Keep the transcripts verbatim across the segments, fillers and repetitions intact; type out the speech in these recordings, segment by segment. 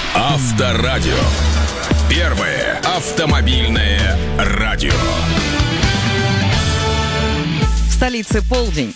Авторадио. Первое автомобильное радио. В столице полдень.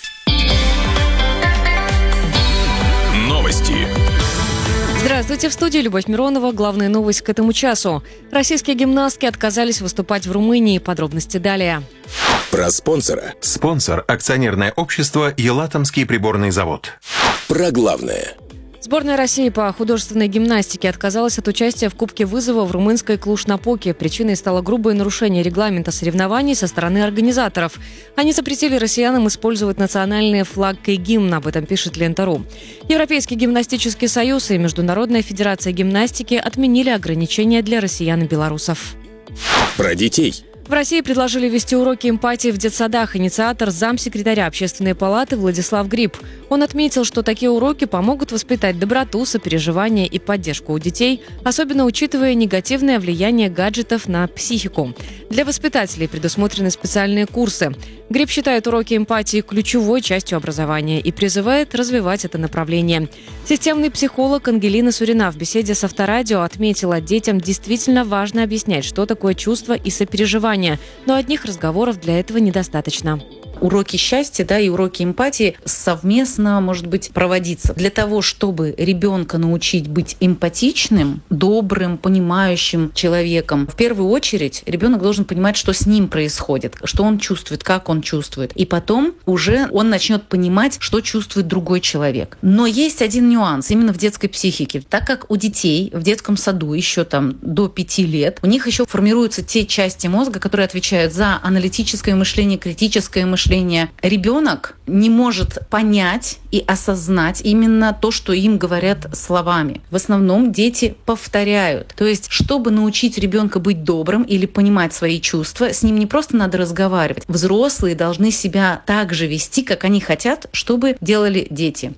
Новости. Здравствуйте, в студии Любовь Миронова. Главная новость к этому часу. Российские гимнастки отказались выступать в Румынии. Подробности далее. Про спонсора. Спонсор – акционерное общество «Елатомский приборный завод». Про главное. Сборная России по художественной гимнастике отказалась от участия в Кубке вызова в румынской Клуж-Напоке. Причиной стало грубое нарушение регламента соревнований со стороны организаторов. Они запретили россиянам использовать национальные флаг и гимн, об этом пишет Лента.ру. Европейский гимнастический союз и Международная федерация гимнастики отменили ограничения для россиян и белорусов. Про детей. В России предложили ввести уроки эмпатии в детсадах. Инициатор – замсекретаря Общественной палаты Владислав Гриб. Он отметил, что такие уроки помогут воспитать доброту, сопереживание и поддержку у детей, особенно учитывая негативное влияние гаджетов на психику. Для воспитателей предусмотрены специальные курсы. Гриб считает уроки эмпатии ключевой частью образования и призывает развивать это направление. Системный психолог Ангелина Сурина в беседе с Авторадио отметила, детям действительно важно объяснять, что такое чувство и сопереживание, но одних разговоров для этого недостаточно. Уроки счастья, да, и уроки эмпатии совместно, может быть, проводиться для того, чтобы ребенка научить быть эмпатичным, добрым, понимающим человеком. В первую очередь ребенок должен понимать, что с ним происходит, что он чувствует, как он чувствует. И потом уже он начнет понимать, что чувствует другой человек. Но есть один нюанс именно в детской психике. Так как у детей в детском саду еще там до пяти лет, у них еще формируются те части мозга, которые отвечают за аналитическое мышление, критическое мышление. Ребенок не может понять и осознать именно то, что им говорят словами. В основном дети повторяют. То есть, чтобы научить ребенка быть добрым или понимать свои чувства, с ним не просто надо разговаривать. Взрослые должны себя так же вести, как они хотят, чтобы делали дети.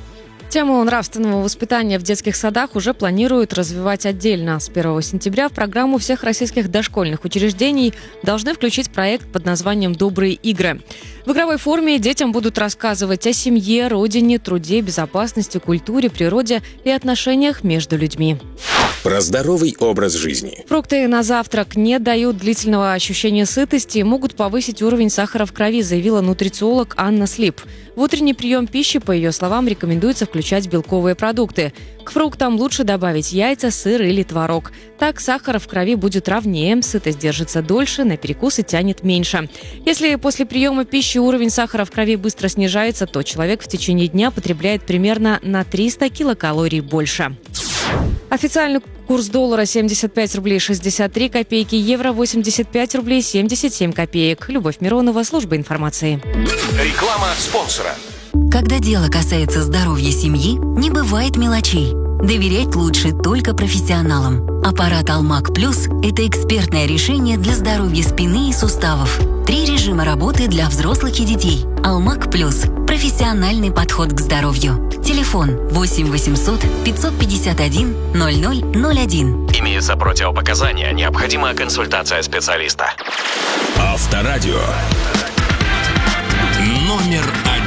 Тему нравственного воспитания в детских садах уже планируют развивать отдельно. С первого сентября в программу всех российских дошкольных учреждений должны включить проект под названием «Добрые игры». В игровой форме детям будут рассказывать о семье, родине, труде, безопасности, культуре, природе и отношениях между людьми. Про здоровый образ жизни. Фрукты на завтрак не дают длительного ощущения сытости и могут повысить уровень сахара в крови, заявила нутрициолог Анна Слип. В утренний прием пищи, по ее словам, рекомендуется включать белковые продукты. К фруктам лучше добавить яйца, сыр или творог. Так сахара в крови будет ровнее, сытость держится дольше, на перекусы тянет меньше. Если после приема пищи уровень сахара в крови быстро снижается, то человек в течение дня потребляет примерно на триста килокалорий больше. Официальный курс доллара семьдесят пять рублей шестьдесят три копейки, евро восемьдесят пять рублей семьдесят семь копеек. Любовь Миронова, служба информации. Реклама спонсора. Когда дело касается здоровья семьи, не бывает мелочей. Доверять лучше только профессионалам. Аппарат Алмак Плюс – это экспертное решение для здоровья спины и суставов. Три режима работы для взрослых и детей. Алмак Плюс – профессиональный подход к здоровью. Телефон восемь восемьсот пятьсот пятьдесят один ноль ноль ноль один. Имеются противопоказания, необходима консультация специалиста. Авторадио. Номер один.